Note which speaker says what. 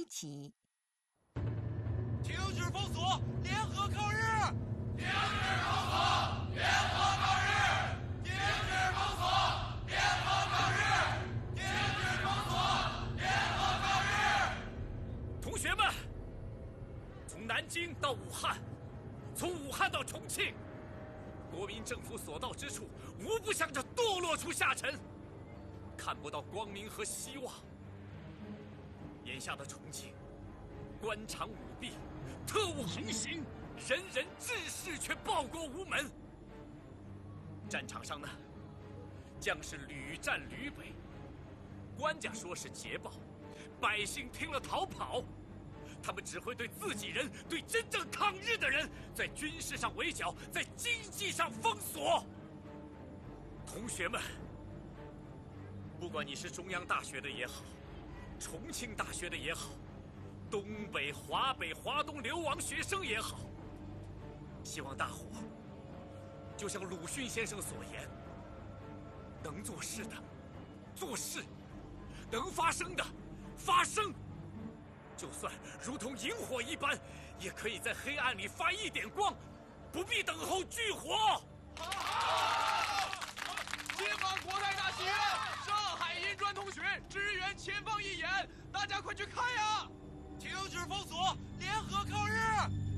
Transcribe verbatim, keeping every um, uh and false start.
Speaker 1: 起。
Speaker 2: 停止封锁，联合抗日！
Speaker 3: 停止封锁，联合抗日！停止封锁，联合抗日！停止封锁，联合抗日！
Speaker 4: 同学们，从南京到武汉，从武汉到重庆，国民政府所到之处，无不向着堕落处下沉，看不到光明和希望。眼下的重庆，官场舞弊，特务横行，人人志士却报国无门。战场上呢，将士屡战屡北，官家说是捷报，百姓听了逃跑。他们只会对自己人、对真正抗日的人，在军事上围剿，在经济上封锁。同学们，不管你是中央大学的也好，重庆大学的也好，东北、华北、华东流亡学生也好，希望大伙就像鲁迅先生所言，能做事的做事，能发声的发声。就算如同萤火一般，也可以在黑暗里发一点光，不必等候炬火。
Speaker 3: 好！解放国泰大戏院，上海银专同学支援前方义演，大家快去看呀！
Speaker 2: 停止封锁，联合抗日！